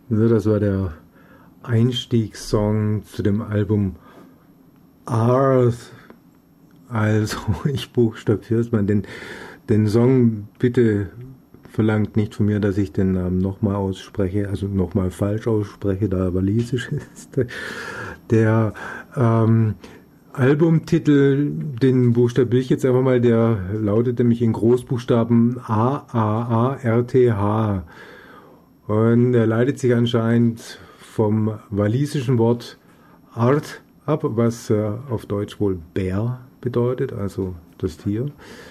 So, das war der Einstiegssong zu dem Album Earth. Also, ich buchstabiere es mal. Den Song, bitte verlangt nicht von mir, dass ich den Namen nochmal ausspreche, also nochmal falsch ausspreche, da er walisisch ist. Der Albumtitel, den buchstabiere ich jetzt einfach mal, der lautet nämlich in Großbuchstaben AAARTH. Und er leitet sich anscheinend vom walisischen Wort Art ab, was auf Deutsch wohl Bär bedeutet, also das Tier.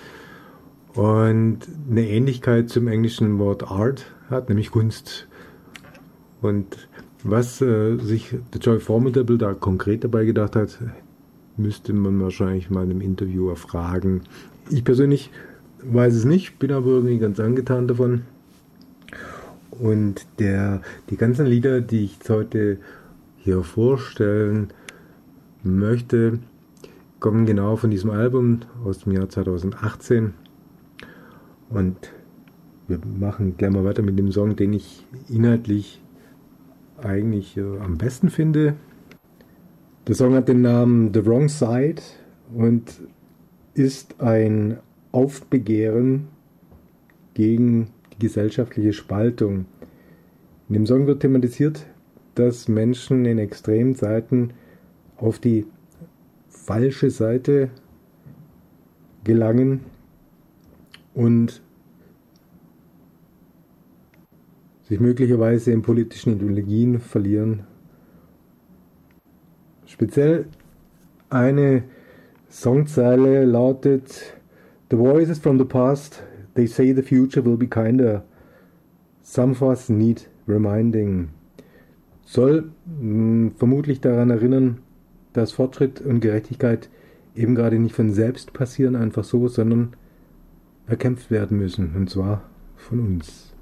Und eine Ähnlichkeit zum englischen Wort Art hat, nämlich Kunst. Und was sich der Joey Formidable da konkret dabei gedacht hat, müsste man wahrscheinlich mal einem Interviewer fragen. Ich persönlich weiß es nicht, bin aber irgendwie ganz angetan davon. Und die ganzen Lieder, die ich jetzt heute hier vorstellen möchte, kommen genau von diesem Album aus dem Jahr 2018. Und wir machen gleich mal weiter mit dem Song, den ich inhaltlich eigentlich am besten finde. Der Song hat den Namen The Wrong Side und ist ein Aufbegehren gegen die gesellschaftliche Spaltung. In dem Song wird thematisiert, dass Menschen in extremen Zeiten auf die falsche Seite gelangen und sich möglicherweise in politischen Ideologien verlieren. Speziell eine Songzeile lautet: The voices from the past, they say the future will be kinder. Some of us need reminding. Soll vermutlich daran erinnern, dass Fortschritt und Gerechtigkeit eben gerade nicht von selbst passieren, einfach so, sondern erkämpft werden müssen, und zwar von uns.